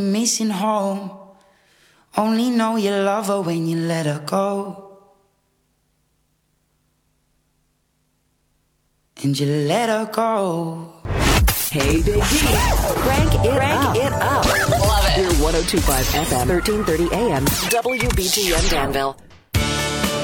Missing home. Only know you love her when you let her go. And you let her go. Hey, Big D. Crank it up. Love it. We're 102.5 FM, 1330 AM, WBGM Danville.